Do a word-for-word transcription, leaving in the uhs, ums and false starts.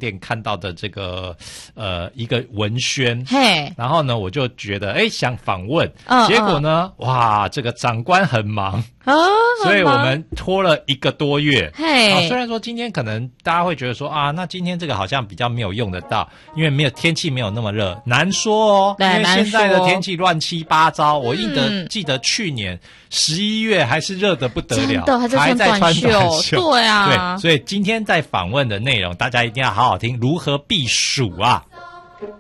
店看到的这个呃一个文宣， 嘿， 然后呢我就觉得哎想访问， 嗯结果呢、嗯、哇这个长官很忙。 哦， 所以我们拖了一个多月。 嘿、 啊，虽然说今天可能大家会觉得说啊，那今天这个好像比较没有用得到，因为没有天气没有那么热，难说哦。因为现在的天气乱七八糟，我记得、嗯、记得去年十一月还是热得不得了， 真的还在穿短袖。 对啊， 对，所以今天在访问的内容，大家一定要好好听，如何避暑啊。